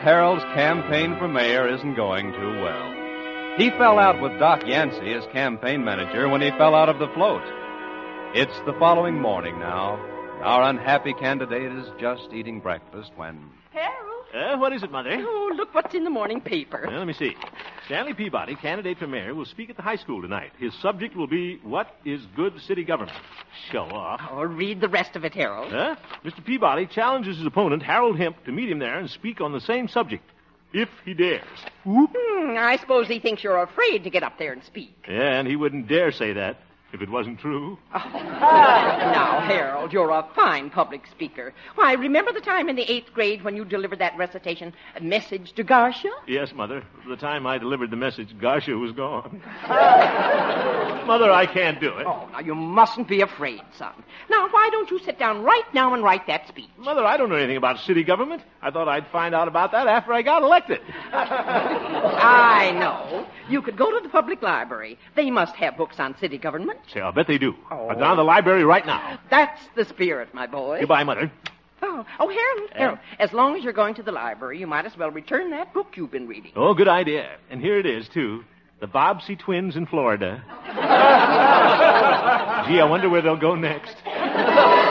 Harold's campaign for mayor isn't going too well. He fell out with Doc Yancey as campaign manager when he fell out of the float. It's the following morning now. Our unhappy candidate is just eating breakfast when... Harold? What is it, Mother? Oh, look what's in the morning paper. Well, let me see. Stanley Peabody, candidate for mayor, will speak at the high school tonight. His subject will be, what is good city government? Show off. Oh, read the rest of it, Harold. Mr. Peabody challenges his opponent, Harold Hemp, to meet him there and speak on the same subject, if he dares. I suppose he thinks you're afraid to get up there and speak. Yeah, and he wouldn't dare say that if it wasn't true. Now, Harold, you're a fine public speaker. Why, remember the time in the 8th grade when you delivered that recitation, A Message to Garcia? Yes, Mother. The time I delivered the message, Garcia was gone. Mother, I can't do it. Oh, now, you mustn't be afraid, son. Now, why don't you sit down right now and write that speech? Mother, I don't know anything about city government. I thought I'd find out about that after I got elected. I know. You could go to the public library. They must have books on city government. Say, I'll bet they do. Oh. I'm down to the library right now. That's the spirit, my boy. Goodbye, Mother. Oh, Harold, as long as you're going to the library, you might as well return that book you've been reading. Oh, good idea. And here it is, too. The Bobbsey twins in Florida. Gee, I wonder where they'll go next.